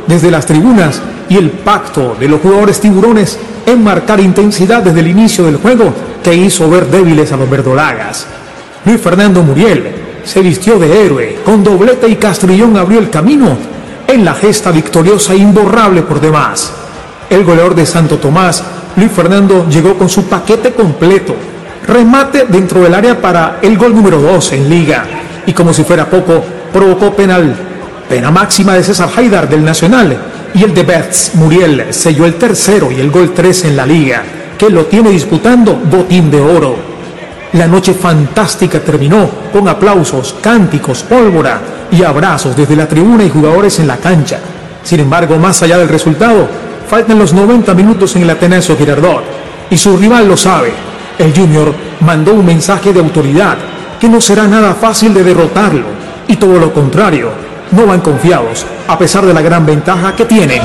desde las tribunas y el pacto de los jugadores tiburones en marcar intensidad desde el inicio del juego que hizo ver débiles a los verdolagas. Luis Fernando Muriel se vistió de héroe, con doblete y Castrillón abrió el camino en la gesta victoriosa e imborrable por demás. El goleador de Santo Tomás, Luis Fernando, llegó con su paquete completo, remate dentro del área para el gol número 2 en Liga, y como si fuera poco, provocó penal, pena máxima de César Haidar del Nacional, y el de Bertz Muriel selló el tercero y el gol 3 en la Liga, que lo tiene disputando botín de oro. La noche fantástica terminó con aplausos, cánticos, pólvora y abrazos desde la tribuna y jugadores en la cancha. Sin embargo, más allá del resultado, faltan los 90 minutos en el Ateneo Girardot, y su rival lo sabe. El Junior mandó un mensaje de autoridad, que no será nada fácil de derrotarlo, y todo lo contrario, no van confiados, a pesar de la gran ventaja que tienen.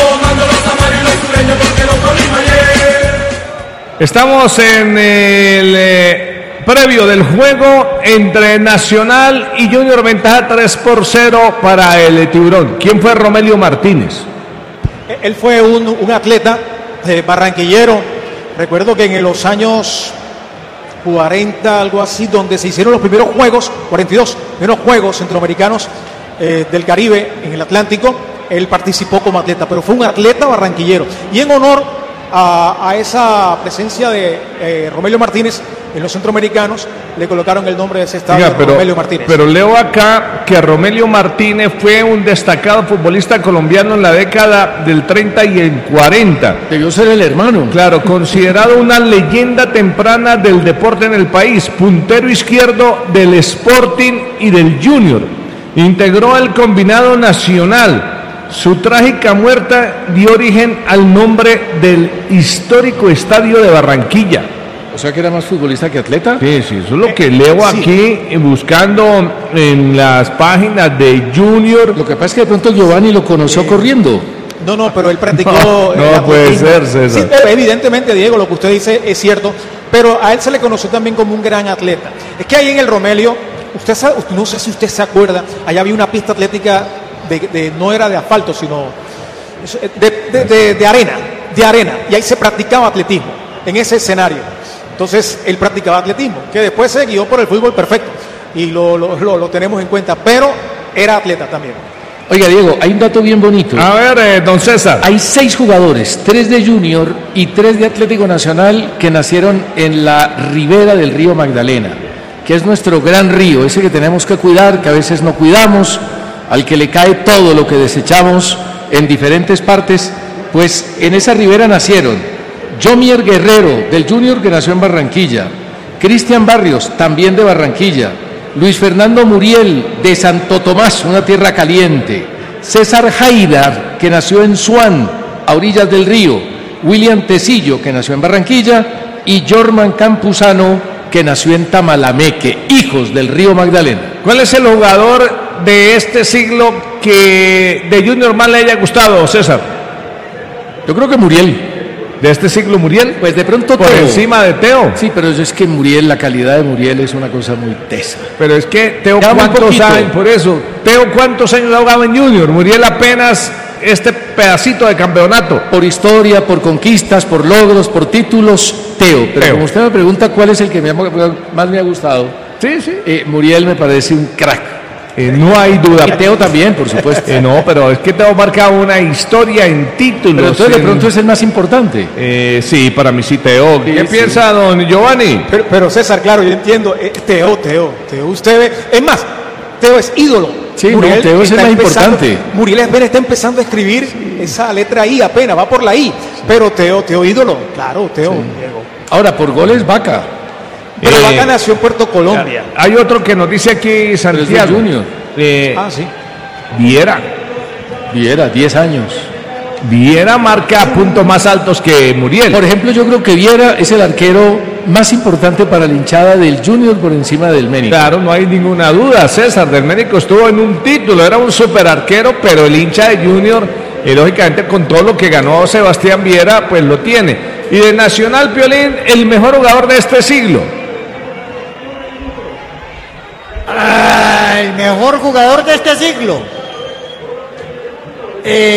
Estamos en el previo del juego entre Nacional y Junior, ventaja 3-0 para el Tiburón. ¿Quién fue Romelio Martínez? Él fue un atleta barranquillero. Recuerdo que en los años 40, algo así, donde se hicieron los primeros juegos, 42, primeros juegos centroamericanos del Caribe en el Atlántico, él participó como atleta, pero fue un atleta barranquillero. Y en honor a esa presencia de Romelio Martínez en los centroamericanos, le colocaron el nombre de ese estadio, Romelio Martínez. Pero leo acá que Romelio Martínez fue un destacado futbolista colombiano en la década del 30 y el 40. Debió ser el hermano. Claro, considerado una leyenda temprana del deporte en el país, puntero izquierdo del Sporting y del Junior. Integró el combinado nacional. Su trágica muerte dio origen al nombre del histórico estadio de Barranquilla. O sea que era más futbolista que atleta. Sí, eso es lo que leo aquí, buscando en las páginas de Junior. Lo que pasa es que de pronto Giovanni lo conoció corriendo. No, pero él practicó. No puede ser, César. Sí, evidentemente, Diego, lo que usted dice es cierto, pero a él se le conoció también como un gran atleta. Es que ahí en el Romelio, usted sabe, no sé si usted se acuerda, allá había una pista atlética no era de asfalto, sino de arena, y ahí se practicaba atletismo, en ese escenario. Entonces, él practicaba atletismo, que después se guió por el fútbol perfecto, y lo tenemos en cuenta, pero era atleta también. Oiga, Diego, hay un dato bien bonito. A ver, don César. Hay 6 jugadores, 3 de Junior y 3 de Atlético Nacional, que nacieron en la ribera del río Magdalena, que es nuestro gran río, ese que tenemos que cuidar, que a veces no cuidamos, al que le cae todo lo que desechamos en diferentes partes. Pues en esa ribera nacieron Jomier Guerrero del Junior, que nació en Barranquilla, Cristian Barrios, también de Barranquilla, Luis Fernando Muriel de Santo Tomás, una tierra caliente, César Haidar, que nació en Suán, a orillas del río, William Tecillo, que nació en Barranquilla, y Jorman Campuzano, que nació en Tamalameque, hijos del río Magdalena. ¿Cuál es el jugador de este siglo que de Junior más le haya gustado, César? Yo creo que Muriel. ¿De este siglo Muriel? Pues de pronto por Teo. Encima de Teo. Sí, pero es que Muriel, la calidad de Muriel es una cosa muy tesa. Pero es que Teo, ¿cuántos años? Por eso, Teo, ¿cuántos años ha jugado en Junior? Muriel apenas este pedacito de campeonato. Por historia, por conquistas, por logros, por títulos, Teo. Pero como usted me pregunta cuál es el que más me ha gustado, sí. Muriel me parece un crack. No hay duda. Y Teo también, por supuesto. No, pero es que Teo marca una historia en títulos. Pero entonces de pronto es el más importante. Sí, para mí sí, Teo. ¿Qué piensa don Giovanni? Pero César, claro, yo entiendo. Teo, usted ve. Es más, Teo es ídolo. Sí, Muriel, Teo es el más importante. Muriel Esber está empezando a escribir esa letra I apenas, va por la I. Pero Teo ídolo. Claro, Teo. Sí. Ahora, por goles, Vaca. Pero Vaca nació en Puerto Colombia. Hay otro que nos dice aquí Santiago. Junior. Sí. Viera, 10 años. Viera marca puntos más altos que Muriel. Por ejemplo, yo creo que Viera es el arquero más importante para la hinchada del Junior por encima del Ménico. Claro, no hay ninguna duda, César. Del Ménico estuvo en un título, era un super arquero, pero el hincha de Junior, lógicamente con todo lo que ganó Sebastián Viera, pues lo tiene. Y de Nacional, Piolín, el mejor jugador de este siglo. El mejor jugador de este siglo.